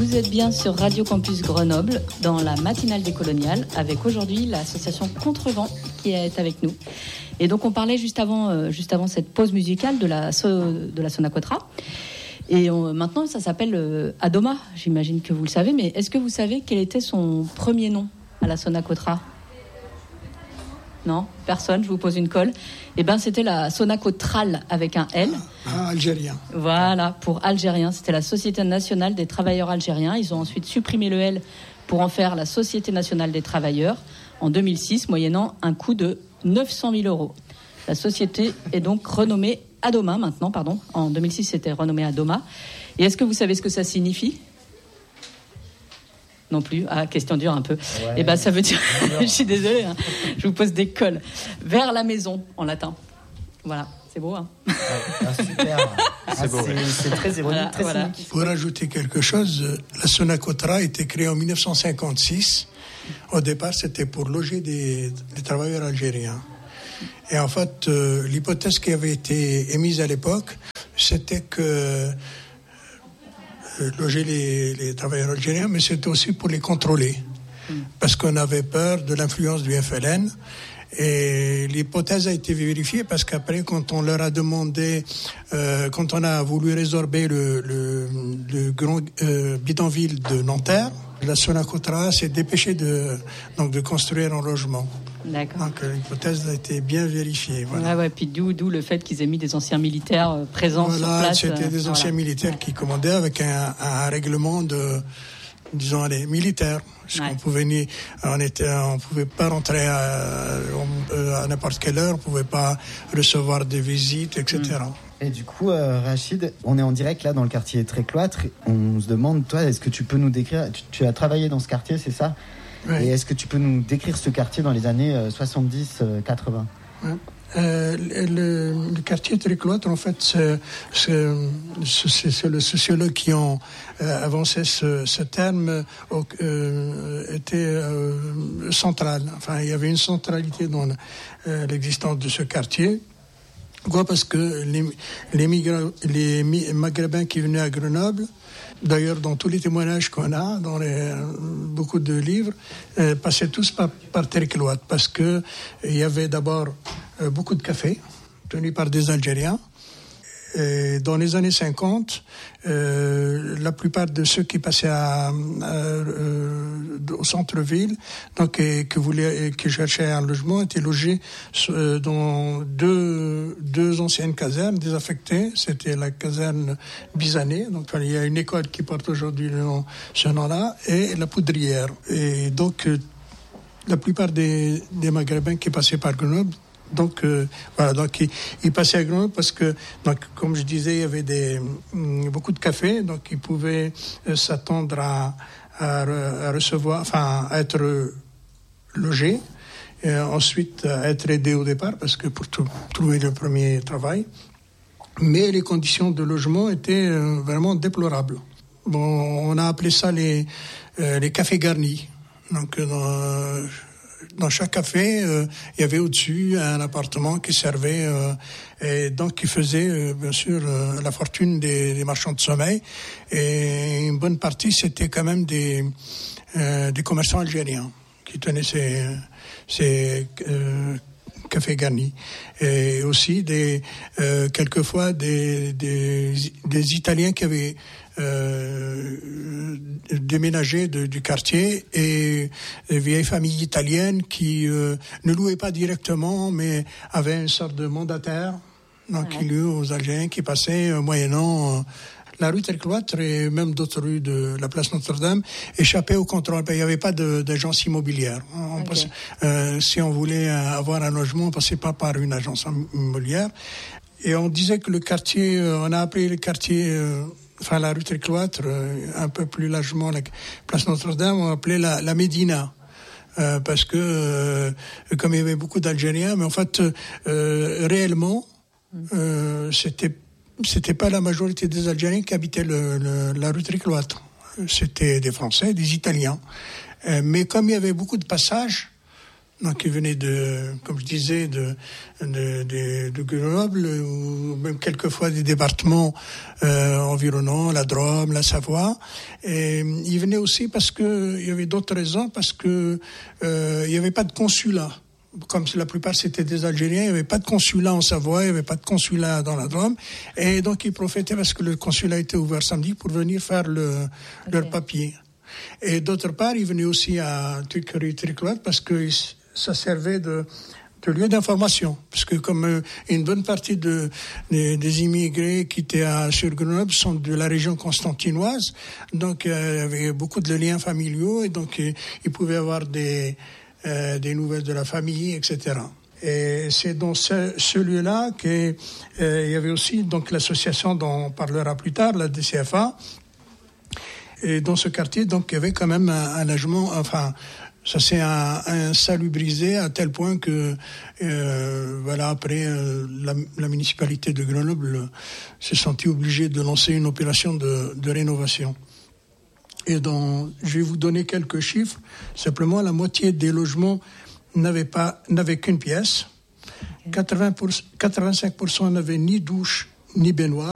Vous êtes bien sur Radio Campus Grenoble dans la matinale des coloniales avec aujourd'hui l'association Contrevent qui est avec nous. Et donc on parlait juste avant cette pause musicale de la Sonacotra. Et maintenant ça s'appelle Adoma, j'imagine que vous le savez, mais est-ce que vous savez quel était son premier nom à la Sonacotra ? Non, personne, je vous pose une colle. Eh bien, c'était la Sonacotral avec un L. Algérien. Voilà, pour algérien. C'était la Société nationale des travailleurs algériens. Ils ont ensuite supprimé le L pour en faire la Société nationale des travailleurs en 2006, moyennant un coût de 900 000 euros. La société est donc renommée Adoma maintenant, pardon. En 2006, c'était renommé Adoma. Et est-ce que vous savez ce que ça signifie ? Non plus. Ah, question dure un peu. Ouais, et ben ça veut dire, je suis désolée, hein. Je vous pose des colles. Vers la maison en latin. Voilà, c'est beau, hein. Super. C'est beau. C'est très ironique, très significatif. Pour rajouter quelque chose, la Sonacotra a été créée en 1956. Au départ, c'était pour loger des travailleurs algériens. Et en fait, l'hypothèse qui avait été émise à l'époque, c'était que loger les travailleurs algériens, mais c'était aussi pour les contrôler. Parce qu'on avait peur de l'influence du FLN. Et l'hypothèse a été vérifiée parce qu'après, quand on leur a demandé, quand on a voulu résorber le grand bidonville de Nanterre, la Sonacotra s'est dépêchée de construire un logement. D'accord. Donc l'hypothèse a été bien vérifiée. Voilà. Ouais, puis d'où le fait qu'ils aient mis des anciens militaires présents sur place. C'était des anciens militaires qui commandaient avec un règlement de, disons, les militaires. Parce qu'on pouvait on pouvait pas rentrer à n'importe quelle heure, on pouvait pas recevoir des visites, etc. Et du coup, Rachid, on est en direct là dans le quartier Trécloître. On se demande, toi, est-ce que tu peux nous décrire, tu as travaillé dans ce quartier, c'est ça ? Oui. Et est-ce que tu peux nous décrire ce quartier dans les années 70-80 ? Le quartier Trécloître, en fait, c'est le sociologue qui ont avancé ce terme était central. Enfin, il y avait une centralité dans l'existence de ce quartier. Pourquoi ? Parce que les Maghrébins qui venaient à Grenoble, d'ailleurs dans tous les témoignages qu'on a, dans beaucoup de livres, passaient tous par Trécloître, parce que il y avait d'abord beaucoup de cafés tenus par des Algériens. Et dans les années 50, la plupart de ceux qui passaient au centre-ville, donc qui cherchaient un logement, étaient logés dans deux anciennes casernes désaffectées. C'était la caserne Bizané, donc il y a une école qui porte aujourd'hui ce nom-là, et la Poudrière. Et donc la plupart des Maghrébins qui passaient par Grenoble, donc ils passaient à Grenoble parce que, donc, comme je disais, il y avait beaucoup de cafés, donc ils pouvaient s'attendre à recevoir, enfin à être logés, et ensuite à être aidés au départ parce que pour trouver le premier travail. Mais les conditions de logement étaient vraiment déplorables. Bon, on a appelé ça les cafés garnis. Donc dans chaque café, il y avait au-dessus un appartement qui servait et donc qui faisait bien sûr la fortune des marchands de sommeil. Et une bonne partie, c'était quand même des commerçants algériens qui tenaient ces cafés garnis. Et aussi quelquefois des Italiens qui avaient déménagé du quartier, et des vieilles familles italiennes qui ne louaient pas directement mais avaient une sorte de mandataire, donc qui louaient aux Algériens qui passaient moyennant la rue Trécloître et même d'autres rues de la place Notre-Dame échappaient au contrôle. Il n'y avait pas d'agence immobilière. Si on voulait avoir un logement, on ne passait pas par une agence immobilière. Et on disait que le quartier, on a appelé le quartier la rue Trécloître, un peu plus largement la place Notre-Dame, on appelait la Médina. Parce que, comme il y avait beaucoup d'Algériens, mais en fait, réellement, c'était pas la majorité des Algériens qui habitaient la rue Trécloître. C'était des Français, des Italiens. Mais comme il y avait beaucoup de passages, Donc, ils venaient comme je disais, de Grenoble, ou même quelquefois des départements environnants, la Drôme, la Savoie. Et ils venaient aussi parce que il y avait d'autres raisons, parce que il n'y avait pas de consulat. Comme la plupart c'était des Algériens, il n'y avait pas de consulat en Savoie, il n'y avait pas de consulat dans la Drôme. Et donc, ils profitaient parce que le consulat était ouvert samedi pour venir faire leur papier. Et d'autre part, ils venaient aussi à Tuileries-Trécloître parce que ça servait de lieu d'information. Parce que comme une bonne partie des immigrés qui étaient sur Grenoble sont de la région constantinoise, donc il y avait beaucoup de liens familiaux et donc ils pouvaient avoir des nouvelles de la famille, etc. Et c'est dans ce lieu-là qu'il y avait aussi donc l'association dont on parlera plus tard, la DCFA. Et dans ce quartier, donc, il y avait quand même un logement, enfin, ça s'est insalubrisé à tel point que, après, la municipalité de Grenoble s'est sentie obligée de lancer une opération de rénovation. Et je vais vous donner quelques chiffres. Simplement, la moitié des logements n'avaient qu'une pièce. 85% n'avaient ni douche, ni baignoire.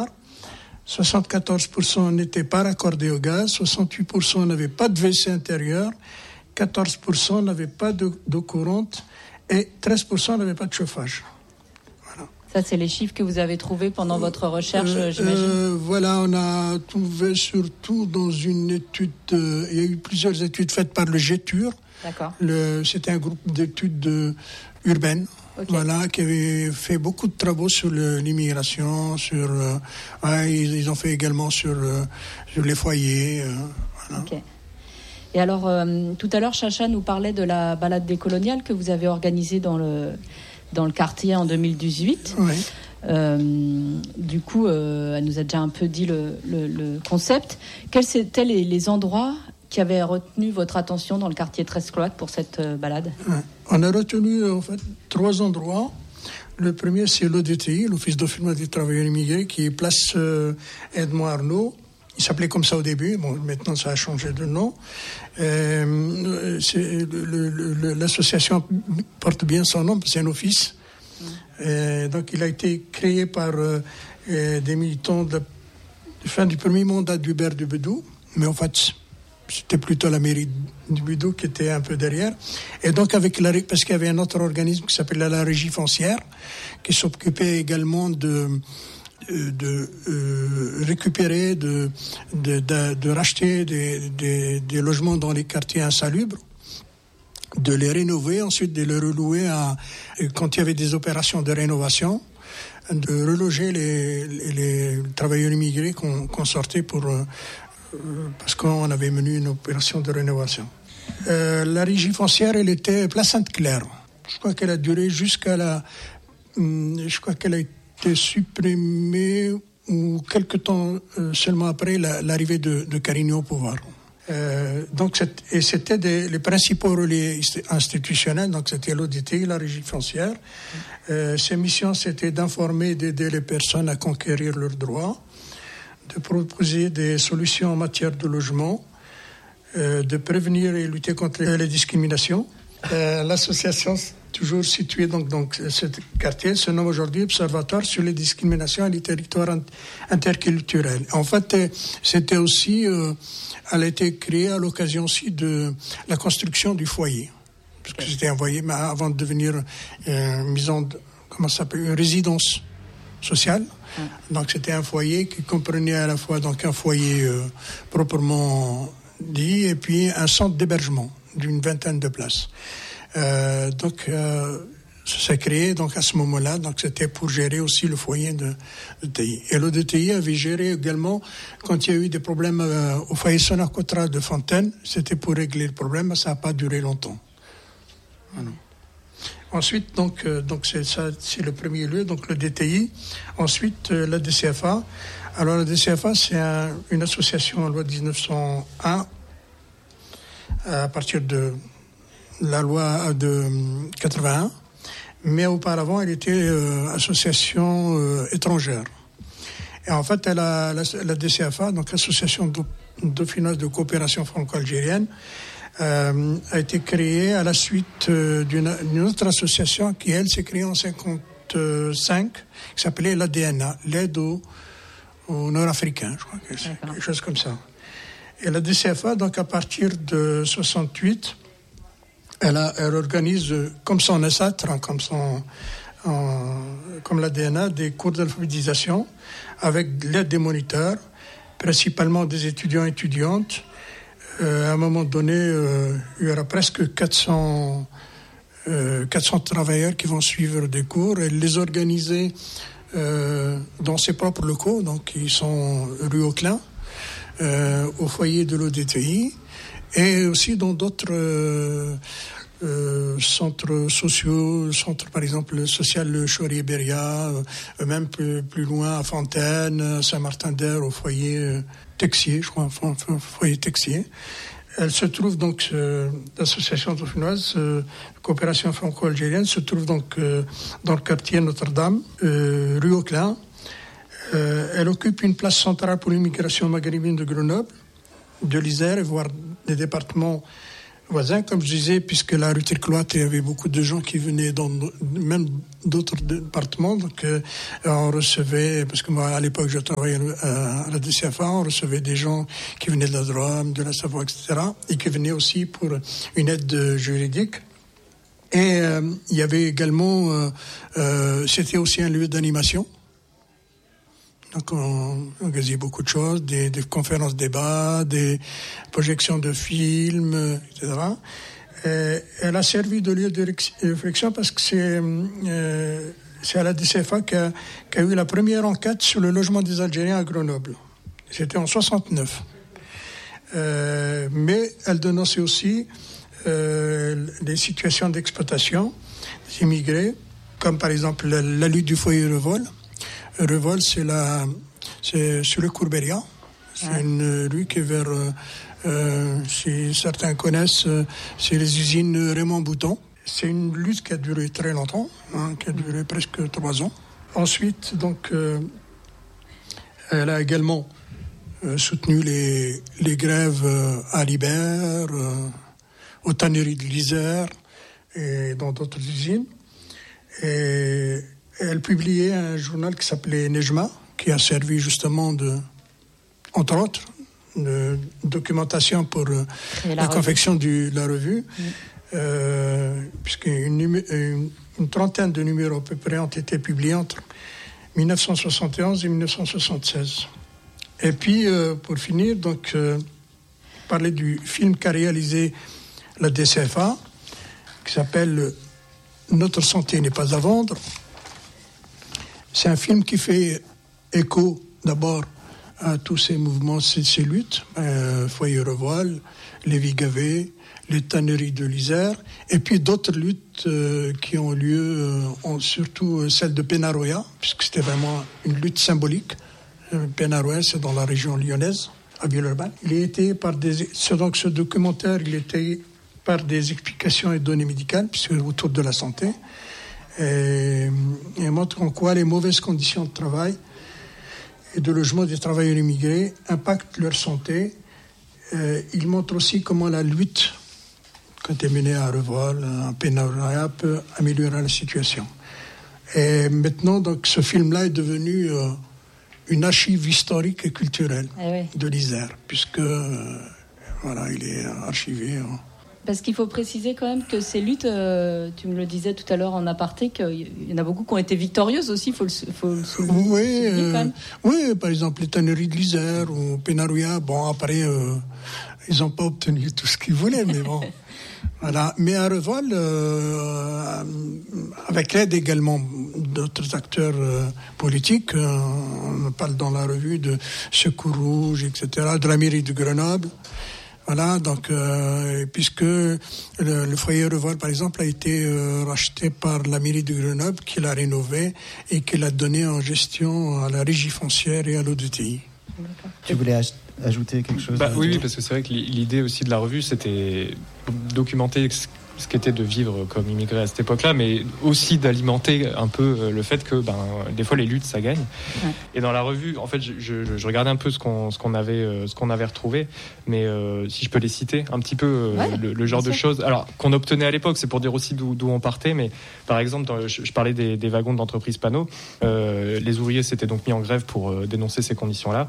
74% n'étaient pas raccordés au gaz, 68% n'avaient pas de WC intérieur, 14% n'avaient pas d'eau courante et 13% n'avaient pas de chauffage. Voilà. Ça, c'est les chiffres que vous avez trouvés pendant votre recherche, j'imagine. Voilà, on a trouvé surtout dans une étude, il y a eu plusieurs études faites par le GETUR. D'accord. C'était un groupe d'études urbaines. Okay. Voilà, qui avait fait beaucoup de travaux sur l'immigration, ils ont fait également sur les foyers. Voilà. Okay. Et alors, tout à l'heure, Chacha nous parlait de la balade décoloniale que vous avez organisée dans le quartier en 2018. Oui. Du coup, elle nous a déjà un peu dit le concept. Quels étaient les endroits qui avaient retenu votre attention dans le quartier Trécloître pour cette balade? Ouais. On a retenu en fait 3 endroits. Le premier, c'est l'ODTI, l'Office d'Enfouissement des travailleurs immigrés, qui est place Edmond Arnaud. Il s'appelait comme ça au début. Bon, maintenant ça a changé de nom. L'association porte bien son nom, c'est un office. Donc il a été créé par des militants de fin du premier mandat d'Hubert de Bedou, mais en fait c'était plutôt la mairie du Budou qui était un peu derrière. Et donc, parce qu'il y avait un autre organisme qui s'appelait la Régie foncière, qui s'occupait également de récupérer, de racheter des logements dans les quartiers insalubres, de les rénover, ensuite de les relouer quand il y avait des opérations de rénovation, de reloger les travailleurs immigrés qu'on sortait parce qu'on avait mené une opération de rénovation. La régie foncière, elle était place Sainte-Claire. Je crois qu'elle a duré je crois qu'elle a été supprimée ou quelque temps seulement après l'arrivée de Carignan au pouvoir. Donc c'était les principaux relais institutionnels, donc c'était l'ODT, la régie foncière. Ses missions, c'était d'informer et d'aider les personnes à conquérir leurs droits, de proposer des solutions en matière de logement, de prévenir et lutter contre les discriminations. L'association, toujours située dans ce quartier, se nomme aujourd'hui Observatoire sur les discriminations et les territoires interculturels. En fait, c'était aussi, elle a été créée à l'occasion aussi de la construction du foyer. Parce que c'était un foyer, mais avant de devenir une résidence sociale. Donc c'était un foyer qui comprenait à la fois donc un foyer proprement dit et puis un centre d'hébergement d'une 20aine de places. Ça s'est créé donc à ce moment-là, donc c'était pour gérer aussi le foyer de TI. Et l'ODTI avait géré également quand il y a eu des problèmes au foyer Sonarcotra de Fontaine, c'était pour régler le problème, mais ça n'a pas duré longtemps. Voilà. Ensuite, donc c'est le premier lieu, donc le DTI. Ensuite, la DCFA. Alors, la DCFA, c'est une association en loi de 1901, à partir de la loi de 81. Mais auparavant, elle était association étrangère. Et en fait, la DCFA, donc l'association de finance de coopération franco-algérienne, a été créée à la suite d'une autre association qui, elle, s'est créée en 1955, qui s'appelait l'ADNA, l'aide aux Nord-Africains, je crois, quelque chose comme ça. Et la DCFA, donc à partir de 68, elle organise, comme son ancêtre, comme l'ADNA, des cours d'alphabétisation avec l'aide des moniteurs, principalement des étudiants et étudiantes. À un moment donné, il y aura presque 400 travailleurs qui vont suivre des cours et les organiser dans ses propres locaux, donc ils sont rue Auclin, au foyer de l'ODTI, et aussi dans d'autres centres sociaux, centre par exemple social le Chaury-Beria, même plus loin à Fontaine, Saint-Martin-d'Air, au foyer Texier, je crois, foyer Texier. Elle se trouve donc, l'association dauphinoise, coopération franco-algérienne, se trouve donc dans le quartier Notre-Dame, rue Auclin. Elle occupe une place centrale pour l'immigration maghrébine de Grenoble, de l'Isère, voire des départements voisins, comme je disais, puisque la rue Trécloître, il y avait beaucoup de gens qui venaient même d'autres départements. Donc, on recevait, parce que moi, à l'époque, je travaillais à la DCFA, on recevait des gens qui venaient de la Drôme, de la Savoie, etc., et qui venaient aussi pour une aide juridique. Et il y avait également, c'était aussi un lieu d'animation. Donc on organisait beaucoup de choses, des conférences débats, des projections de films, etc. Elle a servi de lieu de réflexion parce que c'est à la DCFA qu'a eu la première enquête sur le logement des Algériens à Grenoble. C'était en 69. Mais elle dénonçait aussi les situations d'exploitation des immigrés, comme par exemple la lutte du foyer Revol. Revol, c'est sur le Courberia. C'est une rue qui est vers, si certains connaissent, c'est les usines Raymond Bouton. C'est une lutte qui a duré très longtemps, qui a duré presque 3 ans. Ensuite, donc, elle a également soutenu les grèves à Libère, aux tanneries de l'Isère et dans d'autres usines. Et elle publiait un journal qui s'appelait Nejma, qui a servi justement entre autres, de documentation pour la confection de la revue, puisqu'une trentaine de numéros à peu près ont été publiés entre 1971 et 1976. Et puis, pour finir, donc, parler du film qu'a réalisé la DCFA, qui s'appelle « Notre santé n'est pas à vendre ». C'est un film qui fait écho d'abord à tous ces mouvements, ces luttes, Foyer Revol, Lévi Gavet, les tanneries de l'Isère, et puis d'autres luttes qui ont lieu, surtout celle de Penaroya, puisque c'était vraiment une lutte symbolique. Penaroya, c'est dans la région lyonnaise, à Villeurbanne. Ce documentaire, il était par des explications et données médicales, puisque autour de la santé. Et montre en quoi les mauvaises conditions de travail et de logement des travailleurs immigrés impactent leur santé. Il montre aussi comment la lutte, quand elle est menée à Revol, à Penaroya, peut améliorer la situation. Et maintenant, donc, ce film-là est devenu une archive historique et culturelle de l'Isère, puisque il est archivé. Parce qu'il faut préciser quand même que ces luttes, tu me le disais tout à l'heure en aparté, qu'il y en a beaucoup qui ont été victorieuses aussi, il faut le souligner. Oui, par exemple les tanneries de l'Isère ou Penaroya, bon après, ils n'ont pas obtenu tout ce qu'ils voulaient, mais bon. Voilà. Mais à Revol, avec l'aide également d'autres acteurs politiques, on parle dans la revue de Secours Rouge, etc., de la mairie de Grenoble. Voilà, donc, puisque le foyer Revol, par exemple, a été racheté par la mairie de Grenoble, qui l'a rénové et qui l'a donné en gestion à la régie foncière et à l'ODTI. Tu voulais ajouter quelque chose? Oui, parce que c'est vrai que l'idée aussi de la revue, c'était documenter ce qu'était de vivre comme immigré à cette époque-là, mais aussi d'alimenter un peu le fait que des fois les luttes ça gagne. Ouais. Et dans la revue, en fait, je regardais un peu ce qu'on avait retrouvé, mais si je peux les citer un petit peu le genre de choses, alors qu'on obtenait à l'époque, c'est pour dire aussi d'où on partait, mais par exemple, je parlais des wagons d'entreprise Panot, les ouvriers s'étaient donc mis en grève pour dénoncer ces conditions-là.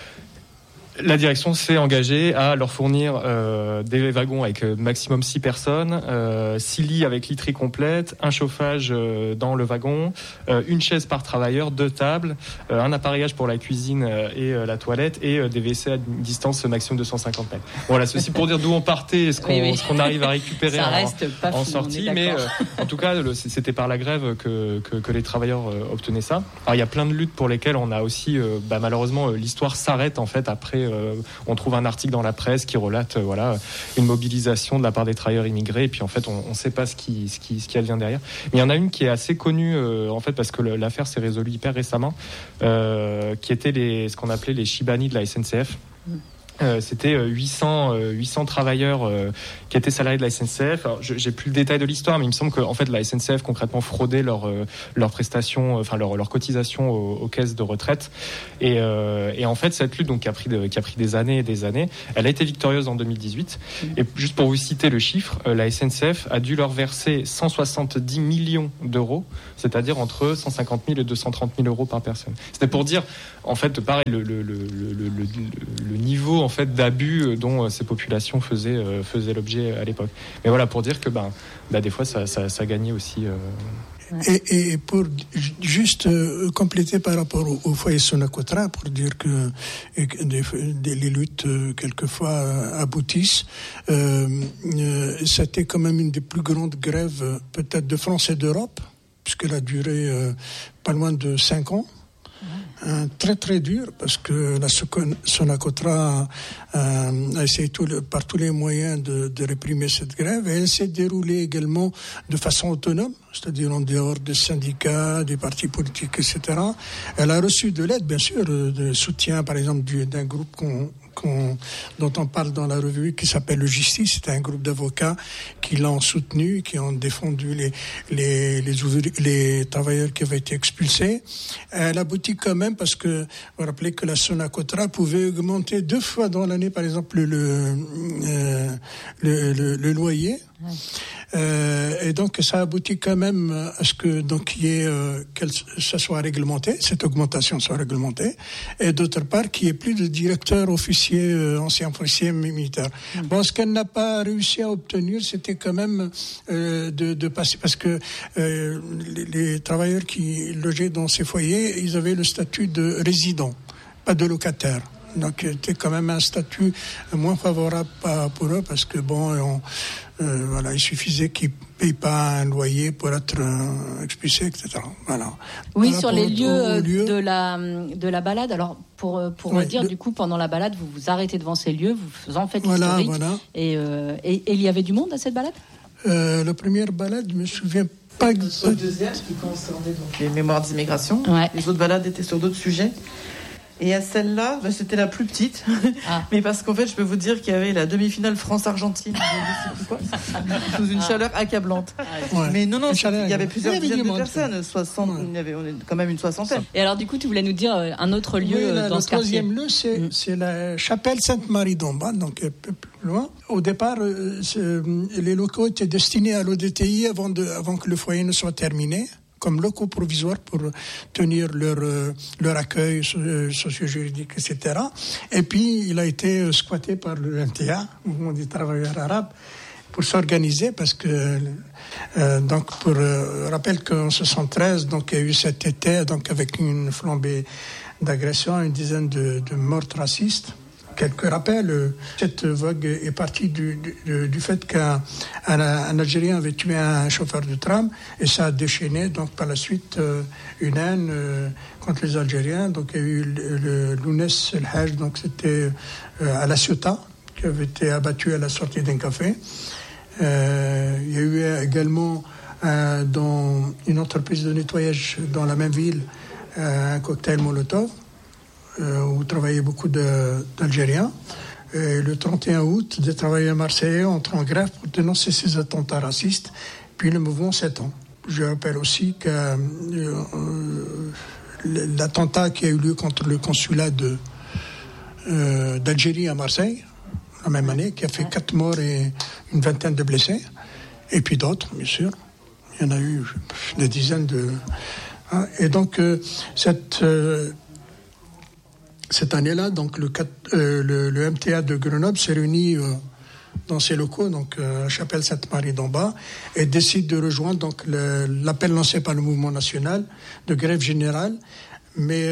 La direction s'est engagée à leur fournir des wagons avec maximum 6 personnes, 6 lits avec literie complète, un chauffage dans le wagon, une chaise par travailleur, 2 tables, un appareillage pour la cuisine et la toilette et des WC à une distance maximum de 150 mètres. Voilà, ceci pour dire d'où on partait et ce qu'on arrive à récupérer en sortie. Mais en tout cas, c'était par la grève que les travailleurs obtenaient ça. Alors il y a plein de luttes pour lesquelles on a aussi, malheureusement, l'histoire s'arrête en fait après. On trouve un article dans la presse qui relate une mobilisation de la part des travailleurs immigrés et puis en fait on ne sait pas ce qui advient derrière. Mais il y en a une qui est assez connue en fait parce que l'affaire s'est résolue hyper récemment, qui était ce qu'on appelait les Shibani de la SNCF. C'était 800 travailleurs qui étaient salariés de la SNCF. Alors, j'ai plus le détail de l'histoire, mais il me semble que en fait la SNCF concrètement fraudait leurs prestations, enfin leur cotisation aux caisses de retraite. Et en fait cette lutte donc qui a pris des années et des années, elle a été victorieuse en 2018. Et juste pour vous citer le chiffre, la SNCF a dû leur verser 170 millions d'euros, c'est-à-dire entre 150 000 et 230 000 euros par personne. C'était pour dire en fait pareil le niveau en fait d'abus dont ces populations faisaient l'objet à l'époque. Mais voilà, pour dire que des fois ça gagnait aussi. Et pour juste compléter par rapport au foyer Sonacotra, pour dire que les luttes quelquefois aboutissent, c'était quand même une des plus grandes grèves peut-être de France et d'Europe, puisqu'elle a duré pas loin de 5 ans. Très très dur parce que la Sonacotra a essayé par tous les moyens de réprimer cette grève et elle s'est déroulée également de façon autonome, c'est-à-dire en dehors des syndicats, des partis politiques, etc. Elle a reçu de l'aide, bien sûr, de soutien par exemple d'un groupe dont on parle dans la revue, qui s'appelle le Justice. C'était un groupe d'avocats qui l'ont soutenu, qui ont défendu les travailleurs qui avaient été expulsés. Elle aboutit quand même parce que vous vous rappelez que la Sonacotra pouvait augmenter 2 fois dans l'année, par exemple, le loyer. Et donc ça aboutit quand même à ce que ça soit réglementé, cette augmentation soit réglementée, et d'autre part qu'il n'y ait plus de directeur ancien officier militaire. Bon, ce qu'elle n'a pas réussi à obtenir, c'était quand même de passer, parce que les travailleurs qui logeaient dans ces foyers, ils avaient le statut de résident, pas de locataire. Donc c'était quand même un statut moins favorable pour eux, parce que il suffisait qu'ils ne payent pas un loyer pour être expulsés, etc. Voilà. Oui, voilà sur les lieux de la balade. Alors pour dire, du coup, pendant la balade, vous vous arrêtez devant ces lieux, vous en faites l'historique. Voilà. Et il y avait du monde à cette balade ? La première balade, je me souviens pas. La deuxième qui concernait donc les mémoires d'immigration. Ouais. Les autres balades étaient sur d'autres sujets. Et à celle-là, c'était la plus petite. Mais parce qu'en fait, je peux vous dire qu'il y avait la demi-finale France-Argentine, sous une chaleur accablante. Ouais. Mais non, il y avait plusieurs dizaines de personnes, 60, on est quand même une soixantaine. Et alors, du coup, tu voulais nous dire un autre lieu dans ce quartier. Le troisième lieu, c'est la chapelle Sainte-Marie d'Omban, donc un peu plus loin. Au départ, les locaux étaient destinés à l'ODTI avant que le foyer ne soit terminé, comme locaux provisoires pour tenir leur accueil socio-juridique, etc. Et puis, il a été squatté par le MTA, Mouvement des travailleurs arabes, pour s'organiser, parce que, pour rappel qu'en 1973, donc, il y a eu cet été, donc, avec une flambée d'agressions, une dizaine de meurtres racistes. Quelques rappels, cette vogue est partie du fait qu'un Algérien avait tué un chauffeur de tram, et ça a déchaîné donc par la suite une haine contre les Algériens. Donc il y a eu le Lounès El Hajj, donc c'était à La Ciotat, qui avait été abattu à la sortie d'un café. Il y a eu également dans une entreprise de nettoyage dans la même ville un cocktail Molotov, où travaillaient beaucoup d'Algériens. Et le 31 août, des travailleurs marseillais entrent en grève pour dénoncer ces attentats racistes, puis le mouvement s'étend. Je rappelle aussi que l'attentat qui a eu lieu contre le consulat d'Algérie à Marseille, la même année, qui a fait 4 morts et une vingtaine de blessés, et puis d'autres, bien sûr. Il y en a eu des dizaines de... Et donc, cette année-là, donc le MTA de Grenoble s'est réuni dans ses locaux, donc à Chapelle Sainte-Marie d'en bas, et décide de rejoindre donc l'appel lancé par le mouvement national de grève générale. Mais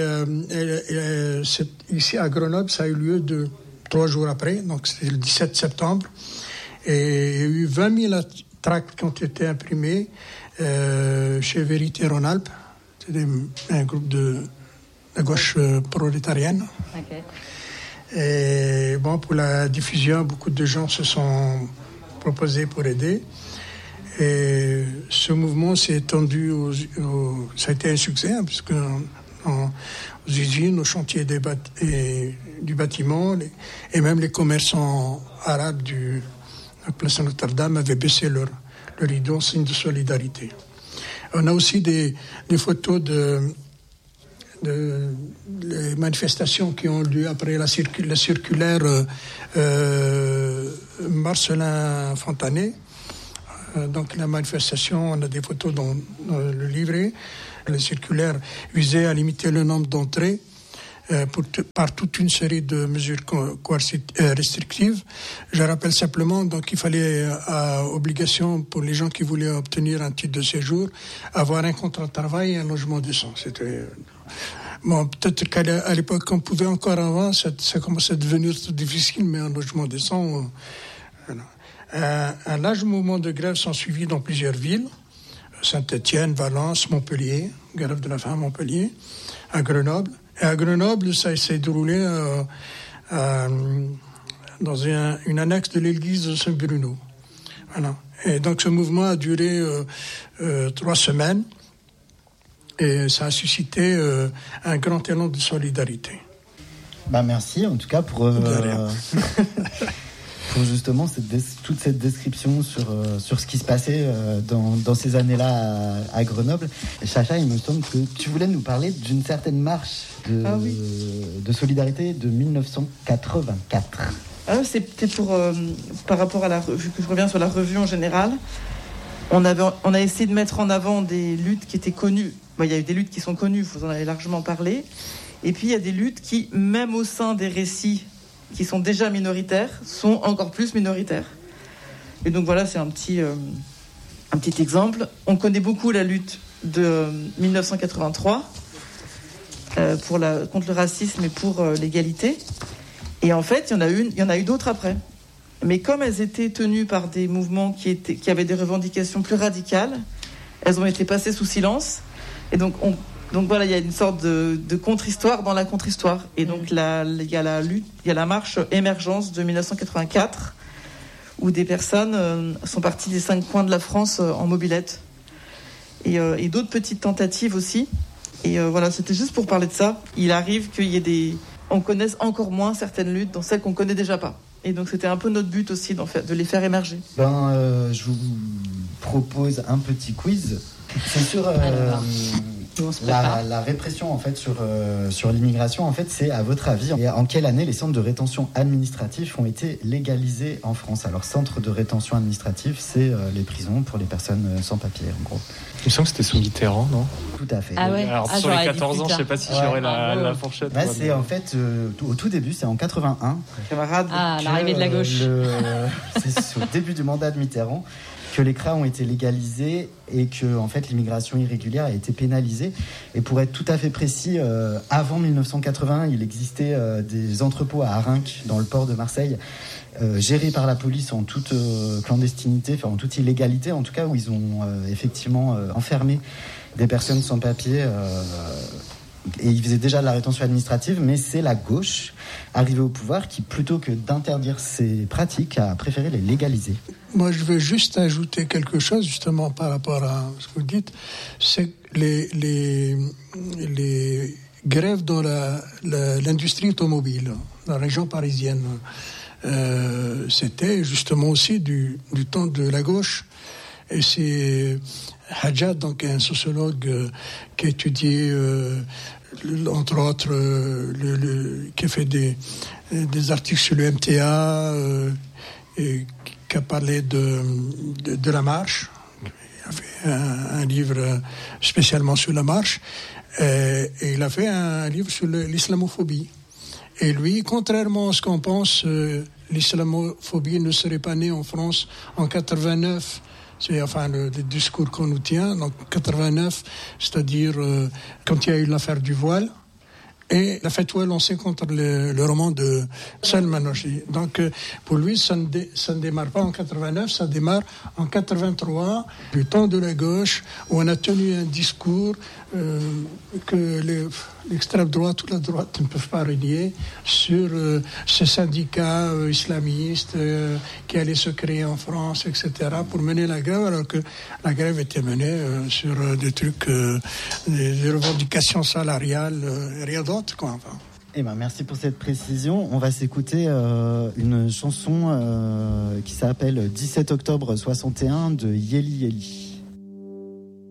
ici à Grenoble, ça a eu lieu 3 jours après, donc c'était le 17 septembre, et il y a eu 20 000 tracts qui ont été imprimés chez Vérité Rhône-Alpes. C'était un groupe de la gauche prolétarienne. Okay. Et bon, pour la diffusion, beaucoup de gens se sont proposés pour aider. Et ce mouvement s'est étendu ça a été un succès, hein, puisque aux usines, aux chantiers du bâtiment, et même les commerçants arabes de la place Notre-Dame avaient baissé leur rideau en signe de solidarité. On a aussi des photos les manifestations qui ont lieu après la circulaire Marcelin Fontanet. Donc la manifestation, on a des photos dans le livret. La circulaire visait à limiter le nombre d'entrées par toute une série de mesures restrictives. Je rappelle simplement donc qu'il fallait à obligation pour les gens qui voulaient obtenir un titre de séjour avoir un contrat de travail et un logement décent. C'était bon, peut-être qu'à l'époque on pouvait encore avant, ça commençait à devenir tout difficile, mais un logement décent. Un large mouvement de grève s'en suivit dans plusieurs villes: Saint-Étienne, Valence, Montpellier, grève de la faim à Montpellier, à Grenoble. Et à Grenoble, ça s'est déroulé dans une annexe de l'église de Saint-Bruno. Voilà. Et donc ce mouvement a duré 3 semaines et ça a suscité un grand élan de solidarité. Merci en tout cas pour justement toute cette description sur ce qui se passait dans ces années-là à Grenoble. Chacha, il me semble que tu voulais nous parler d'une certaine marche de solidarité de 1984. C'était par rapport à la revue, que je reviens sur la revue en général. On a essayé de mettre en avant des luttes qui étaient connues. Il y a eu des luttes qui sont connues, vous en avez largement parlé. Et puis il y a des luttes qui, même au sein des récits qui sont déjà minoritaires, sont encore plus minoritaires. Et donc voilà, c'est un petit exemple. On connaît beaucoup la lutte de 1983 contre le racisme et pour l'égalité. Et en fait, il y en a eu d'autres après. Mais comme elles étaient tenues par des mouvements qui avaient des revendications plus radicales, elles ont été passées sous silence. Et donc voilà, il y a une sorte de contre-histoire dans la contre-histoire. Et donc il y a la marche Émergence de 1984, où des personnes sont parties des 5 coins de la France en mobilette. Et d'autres petites tentatives aussi. Et voilà, c'était juste pour parler de ça. Il arrive on connaisse encore moins certaines luttes dans celles qu'on connaît déjà pas. Et donc c'était un peu notre but aussi de les faire émerger. Je vous propose un petit quiz. C'est sur la répression en fait sur l'immigration. En fait, c'est à votre avis en quelle année les centres de rétention administratifs ont été légalisés en France? Alors centre de rétention administrative, c'est les prisons pour les personnes sans papier en gros. Il me semble que c'était sous Mitterrand, non? Tout à fait. Ah ouais. Alors sur les 14 ans, je sais pas si j'aurais la fourchette. C'est en fait au tout début, c'est en 81. Camarade. L'arrivée de la gauche. C'est au début du mandat de Mitterrand que les CRA ont été légalisés et que en fait l'immigration irrégulière a été pénalisée. Et pour être tout à fait précis, avant 1981, il existait des entrepôts à Arinques dans le port de Marseille, gérés par la police en toute clandestinité, en toute illégalité en tout cas, où ils ont effectivement enfermé des personnes sans papier. Et ils faisaient déjà de la rétention administrative, mais c'est la gauche arrivée au pouvoir qui, plutôt que d'interdire ces pratiques, a préféré les légaliser. Moi, je veux juste ajouter quelque chose, justement, par rapport à ce que vous dites. C'est que les grèves dans l'industrie automobile, dans la région parisienne, c'était justement aussi du temps de la gauche. Et c'est Hadjad, donc un sociologue qui a étudié, entre autres, qui a fait des articles sur le MTA, et qui a parlé de la marche. Il a fait un livre spécialement sur la marche. Et il a fait un livre sur l'islamophobie. Et lui, contrairement à ce qu'on pense, l'islamophobie ne serait pas née en France en 89. C'est le discours qu'on nous tient, donc 89, c'est-à-dire quand il y a eu l'affaire du voile et la fatwa lancée contre le roman de Salman Rushdie. Donc pour lui, ça ne démarre pas en 89, ça démarre en 83, du temps de la gauche, où on a tenu un discours que l'extrême droite ou la droite ne peuvent pas renier sur ces syndicats islamistes qui allaient se créer en France, etc., pour mener la grève, alors que la grève était menée sur des trucs, des revendications salariales, rien d'autre, quoi. Enfin. Eh ben, merci pour cette précision. On va s'écouter une chanson qui s'appelle 17 octobre 61 de Yeli Yeli.